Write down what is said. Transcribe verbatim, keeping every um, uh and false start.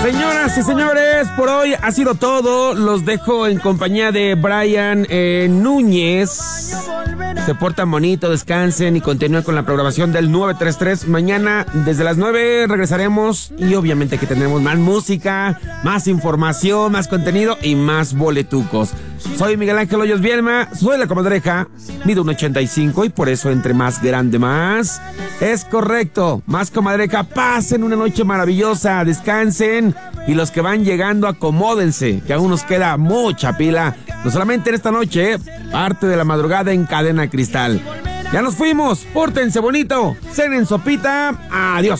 Señoras y señores, por hoy ha sido todo. Los dejo en compañía de Brian eh, Núñez. Se portan bonito, descansen y continúen con la programación del nueve tres tres. Mañana desde las nueve regresaremos y obviamente que tendremos más música, más información, más contenido y más boletucos. Soy Miguel Ángel Hoyos Bielma, soy la comadreja, mido uno ochenta y cinco y por eso entre más grande más. Es correcto, más comadreja, pasen una noche maravillosa, descansen y los que van llegando acomódense, que aún nos queda mucha pila, no solamente en esta noche, parte de la madrugada en Cadena Cristal. Ya nos fuimos, pórtense bonito, cenen sopita, adiós.